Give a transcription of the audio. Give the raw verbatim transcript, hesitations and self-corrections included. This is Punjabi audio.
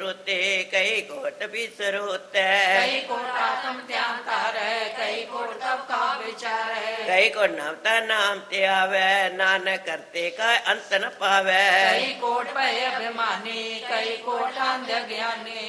ਸਰੋਤੇ ਕਈ ਕੋਟ ਵੀ ਸਰੋਤੈ ਕਈ ਕੋਟ ਆਤਮ ਧਿਆਨ ਧਾਰੈ ਕਈ ਕੋਟ ਤਪ ਕਾ ਵਿਚਾਰੈ ਕਈ ਕੋਟ ਨਵਤਾ ਨਾਮ ਤੇ ਆਵੈ ਨਾਨਕ ਕਰਤੇ ਕਾ ਅੰਤ ਨ ਪਾਵੈ ਕਈ ਕੋਟ ਭੈ ਅਭਿਮਾਨੀ ਕਈ ਕੋਟ ਅੰਧ ਗਿਆਨੀ